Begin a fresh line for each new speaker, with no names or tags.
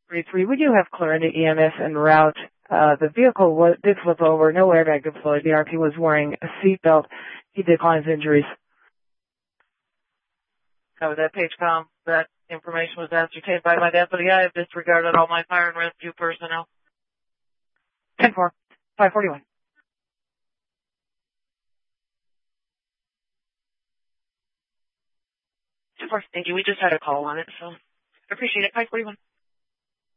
543. We do have Clarinda EMS en route. The vehicle did flip over. No airbag deployed. The RP was wearing a seatbelt. He declines injuries.
Cover that, Pagecom. That information was ascertained by my deputy. I have disregarded all my fire and rescue personnel.
10-4, 541.
Thank you. We just had a call on it, so appreciate it. 541.